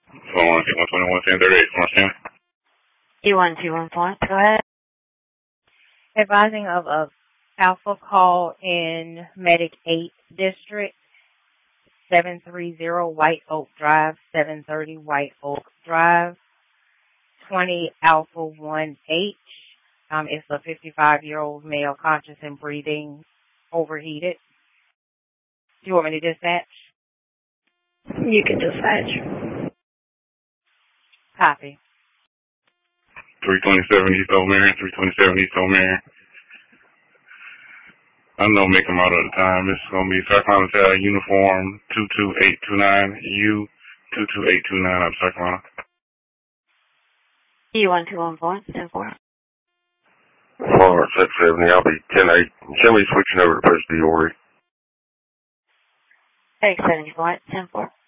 So on T121 1038, Marcin. T121 go ahead. Advising of a alpha call in Medic 8 District, 730 White Oak Drive, 730 White Oak Drive, 20 Alpha 1H. It's a 55-year-old male conscious and breathing, overheated. Do you want me to dispatch? You can dispatch. Copy. 327 East Old Marion, 327 East Old Marion. I know make them out at the time. It's going to be South Carolina Tag Uniform 22829 U22829 up South Carolina. T121 10-4. Florence 670, I'll be 10-8. Send me switching over to Post Diori. 874 10-4.